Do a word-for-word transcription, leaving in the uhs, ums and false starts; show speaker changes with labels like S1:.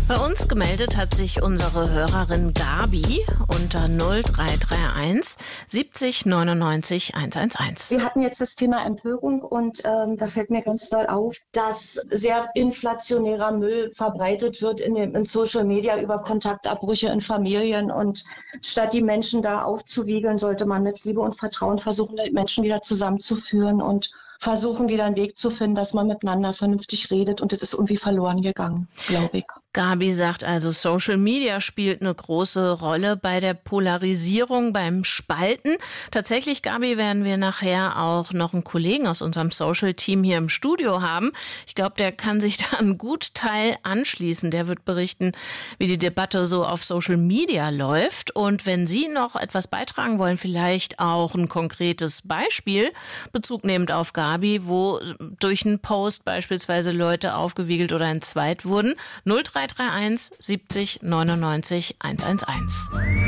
S1: Bei uns gemeldet hat sich unsere Hörerin Gabi unter null drei drei eins siebzig neunundneunzig hundertelf.
S2: Wir hatten jetzt das Thema Empörung und ähm, da fällt mir ganz doll auf, dass sehr inflationärer Müll verbreitet wird in, dem, in Social Media über Kontaktabbrüche in Familien, und statt die Menschen da aufzuwiegeln, sollte man mit Liebe und Vertrauen versuchen, die Menschen wieder zusammenzuführen und versuchen, wieder einen Weg zu finden, dass man miteinander vernünftig redet, und das ist irgendwie verloren gegangen, glaube ich.
S1: Gabi sagt also, Social Media spielt eine große Rolle bei der Polarisierung, beim Spalten. Tatsächlich, Gabi, werden wir nachher auch noch einen Kollegen aus unserem Social-Team hier im Studio haben. Ich glaube, der kann sich da einen guten Teil anschließen. Der wird berichten, wie die Debatte so auf Social Media läuft. Und wenn Sie noch etwas beitragen wollen, vielleicht auch ein konkretes Beispiel, Bezug nehmend auf Gabi, wo durch einen Post beispielsweise Leute aufgewiegelt oder entzweit wurden, null drei drei eins siebzig neunundneunzig hundertelf.